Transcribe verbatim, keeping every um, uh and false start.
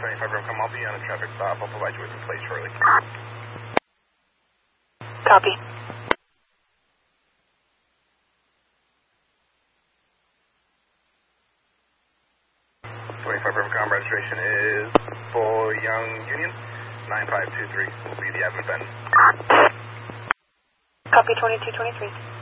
twenty-five Bravo, I'll be on a traffic stop. I'll provide you with a place shortly. Copy. twenty-five Bravo, registration is for Young Union. nine five two three will be the admin Ben. Copy twenty-two twenty-three.